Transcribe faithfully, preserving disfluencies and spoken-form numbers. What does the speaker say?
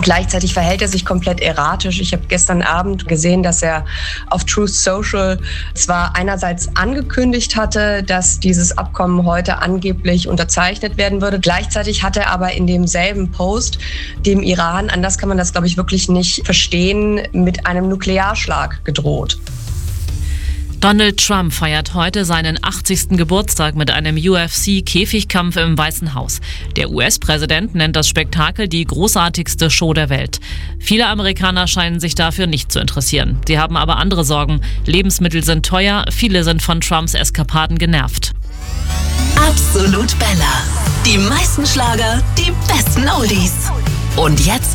Gleichzeitig verhält er sich komplett erratisch. Ich habe gestern Abend gesehen, dass er auf Truth Social zwar einerseits angekündigt hatte, dass dieses Abkommen heute angeblich unterzeichnet werden würde. Gleichzeitig hat er aber in demselben Post dem Iran, anders kann man das, glaube ich, wirklich nicht verstehen, mit einem Nuklearschlag gedroht. Donald Trump feiert heute seinen achtzigsten Geburtstag mit einem U F C-Käfigkampf im Weißen Haus. Der U S-Präsident nennt das Spektakel die großartigste Show der Welt. Viele Amerikaner scheinen sich dafür nicht zu interessieren. Sie haben aber andere Sorgen. Lebensmittel sind teuer, viele sind von Trumps Eskapaden genervt. Absolut Bella. Die meisten Schlager, die besten Oldies. Und jetzt